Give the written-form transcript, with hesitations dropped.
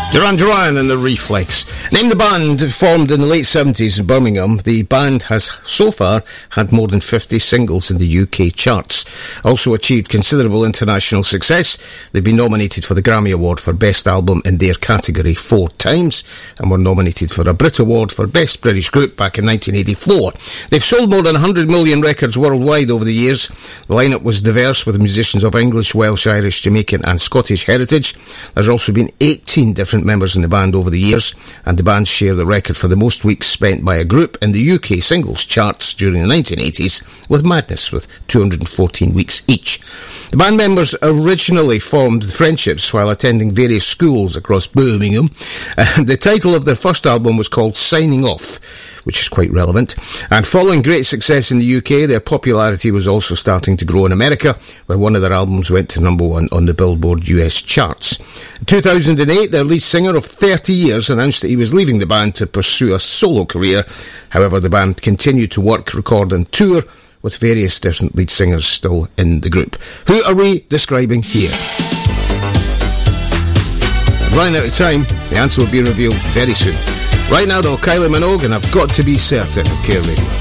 Duran Duran and the Reflex. Named the band, formed in the late 70s in Birmingham, the band has so far had more than 50 singles in the UK charts. Also achieved considerable international success. They've been nominated for the Grammy Award for Best Album in their category 4 times, and were nominated for a Brit Award for Best British Group back in 1984. They've sold more than 100 million records worldwide over the years. The lineup was diverse, with musicians of English, Welsh, Irish, Jamaican and Scottish heritage. There's also been 18 different members in the band over the years, and the band share the record for the most weeks spent by a group in the UK singles charts during the 1980s with Madness, with 214 weeks each. The band members originally formed friendships while attending various schools across Birmingham, and the title of their first album was called Signing Off, which is quite relevant. And following great success in the UK, their popularity was also starting to grow in America, where one of their albums went to number 1 on the Billboard US charts. In 2008, their lead singer of 30 years announced that he was leaving the band to pursue a solo career. However, the band continued to work, record and tour, with various different lead singers still in the group. Who are we describing here? Running out of time, the answer will be revealed very soon. Right now though, Kylie Minogue and I've Got to Be Certain on Care Radio.